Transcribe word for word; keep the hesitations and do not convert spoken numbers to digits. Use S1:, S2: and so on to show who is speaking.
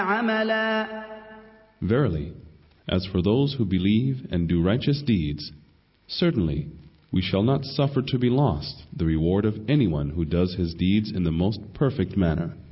S1: عملا.
S2: Verily, as for those who believe and do righteous deeds, certainly we shall not suffer to be lost the reward of anyone who does his deeds in the most perfect manner.